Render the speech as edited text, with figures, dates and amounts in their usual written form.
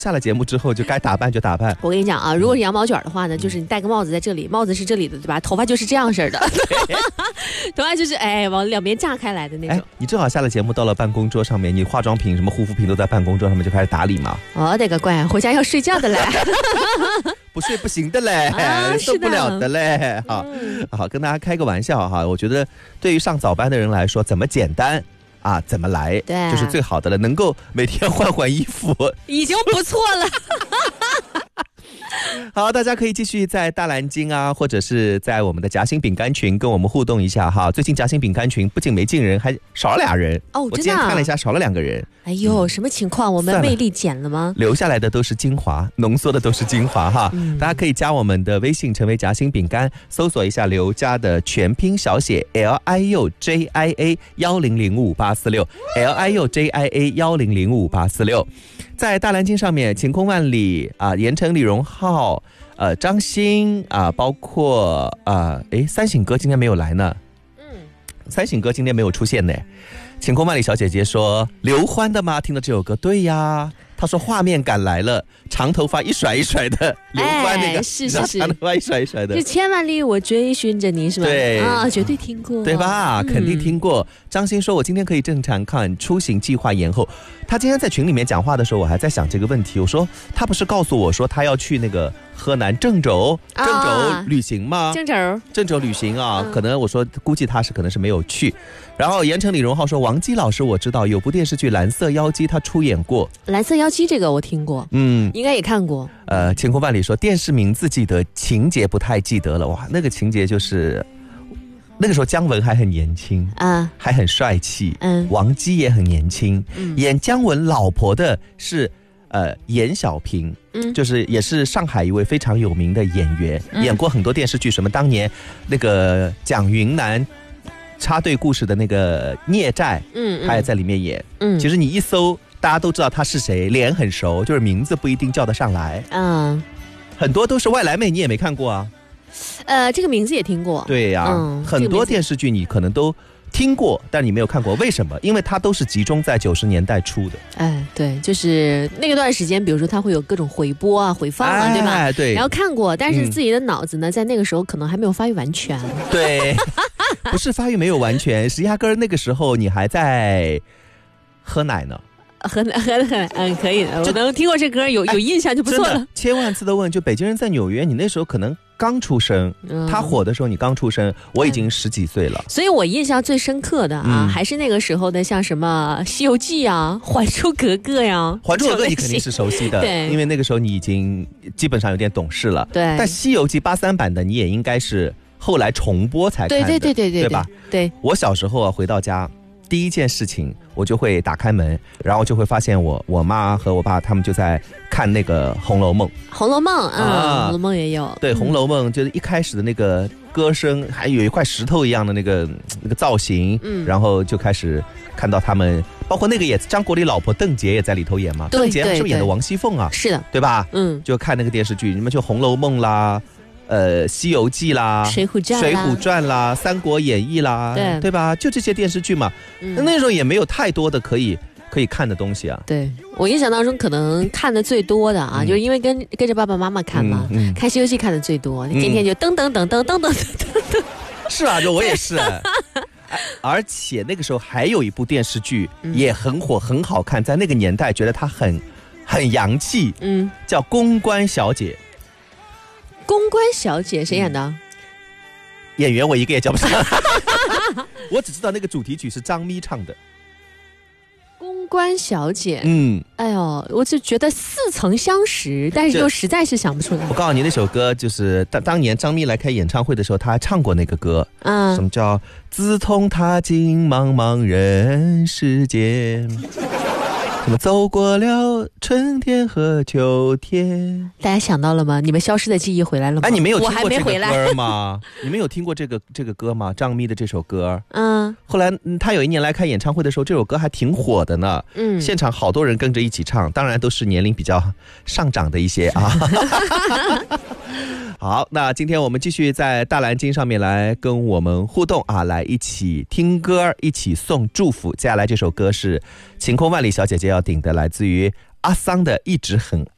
下了节目之后就该打扮就打扮。 我跟你讲啊，如果是羊毛卷的话呢，就是你戴个帽子在这里，帽子是这里的，对吧？头发就是这样式的，头发就是往两边炸开来的那种。 你正好下了节目到了办公桌上面，你化妆品什么护肤品都在办公桌上面就开始打理嘛。 我的个乖，回家要睡觉的嘞。 不睡不行的嘞，受不了的嘞。好，跟大家开个玩笑哈。我觉得对于上早班的人来说，怎么简单啊怎么来， 对， 就是最好的了。能够每天换换衣服已经不错了。 好，大家可以继续在大蓝鲸啊，或者是在我们的夹心饼干群跟我们互动一下哈。最近夹心饼干群不仅没进人，还少了2人哦， 我今天看了一下，少了2个人。 哎呦，什么情况？我们魅力减了吗？ 留下来的都是精华，浓缩的都是精华哈。大家可以加我们的微信，成为夹心饼干，搜索一下刘家的全拼小写 LIUJIA10055846 LIUJIA10055846。在大蓝鲸上面，晴空万里啊，盐城李荣浩，张欣啊，包括三省哥今天没有来呢。三省哥今天没有出现呢。晴空万里小姐姐说：“刘欢的吗？听到这首歌，对呀。”她说画面感来了，长头发一甩一甩的刘欢那个， 是长头发一甩一甩的， 就千万里我追寻着你，是吧？ 对啊，绝对听过， 对吧？肯定听过。张欣说：“我今天可以正常看，出行计划延后。”他今天在群里面讲话的时候，我还在想这个问题。我说他不是告诉我说他要去那个河南郑州旅行吗？郑州旅行啊，可能我说估计他是可能是没有去。然后盐城李荣浩说：“王姬老师我知道有部电视剧《蓝色妖姬》，他出演过。 蓝色妖姬这个我听过，应该也看过。 晴空万里说电视名字记得，情节不太记得了。哇，那个情节就是。”那个时候姜文还很年轻还很帅气，王姬也很年轻，演姜文老婆的是严小平，就是也是上海一位非常有名的演员，演过很多电视剧，什么当年那个讲云南插队故事的那个孽债，他也在里面演。其实你一搜大家都知道他是谁，脸很熟，就是名字不一定叫得上来。很多都是外来妹，你也没看过啊。 这个名字也听过。对呀， 很多电视剧你可能都听过，但你没有看过。为什么？因为它都是集中在90年代初的。 对，就是那个段时间，比如说它会有各种回播啊、回放啊，对吧？对。然后看过，但是自己的脑子呢，在那个时候可能还没有发育完全。 对，不是发育没有完全，是压根儿那个时候你还在喝奶呢。 可以的，我能听过这歌，有印象就不错了。 千万次的问，就北京人在纽约，你那时候可能刚出生，他火的时候你刚出生，我已经10几岁了。 所以我印象最深刻的还是那个时候的，像什么《西游记》啊，《还珠格格》呀。 《还珠格格》你肯定是熟悉的，对，因为那个时候你已经基本上有点懂事了。 对， 但《西游记》83版的你也应该是后来重播才看的，对吧？ 对， 我小时候回到家。第一件事情，我就会打开门，然后就会发现我妈和我爸他们就在看那个《红楼梦》。《 红楼梦》《红楼梦》也有。 对，《红楼梦》就是一开始的那个歌声，还有一块石头一样的那个造型，然后就开始看到他们，包括那个也张国立老婆邓婕也在里头演嘛。邓婕是不是演的王熙凤啊？ 是的， 对吧？就看那个电视剧，你们就《红楼梦》啦。西游记啦， 水浒传啦，三国演义啦，对吧？就这些电视剧嘛。那时候也没有太多的可以看的东西啊。 对，我印象当中可能看的最多的就是因为跟着爸爸妈妈看嘛，看西游记看的最多。今天就噔噔噔噔噔噔噔。 是啊，就我也是。而且那个时候还有一部电视剧也很火很好看，在那个年代觉得它很洋气，叫《公关小姐》。 公关小姐谁演的？ 演员我一个也叫不上。我只知道那个主题曲是张咪唱的。 公关小姐，哎呦，我就觉得似曾相识，但是又实在是想不出来。 我告诉你，那首歌就是当年张咪来开演唱会的时候，她还唱过那个歌。什么叫自从踏进茫茫人世间。什么走过了春天和秋天？ 大家想到了吗？你们消失的记忆回来了吗？ 你没有听过这个歌吗？你们有听过这个歌吗？张咪的这首歌，后来他有一年来开演唱会的时候，这首歌还挺火的呢。现场好多人跟着一起唱，当然都是年龄比较上长的一些啊。好，那今天我们继续在大蓝鲸上面来跟我们互动啊，来一起听歌，一起送祝福。接下来这首歌是晴空万里小姐姐要顶的，来自于阿桑的《一直很